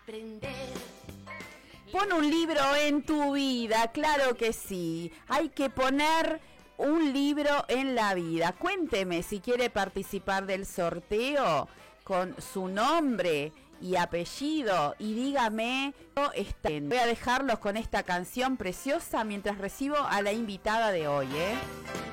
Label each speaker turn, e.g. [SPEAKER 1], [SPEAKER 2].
[SPEAKER 1] Pon un libro en tu vida, claro que sí. Hay que poner un libro en la vida. Cuénteme si quiere participar del sorteo con su nombre y apellido y dígame. Voy a dejarlos con esta canción preciosa mientras recibo a la invitada de hoy,